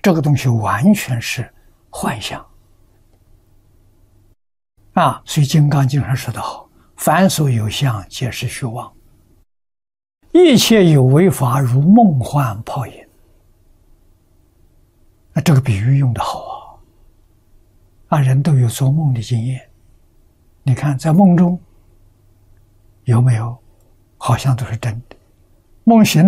这个东西完全是幻象啊！所以《金刚经》上说得好：“凡所有相，皆是虚妄。一切有为法，如梦幻泡影。”那这个比喻用得好啊！人都有做梦的经验，你看在梦中有没有，好像都是真的。梦醒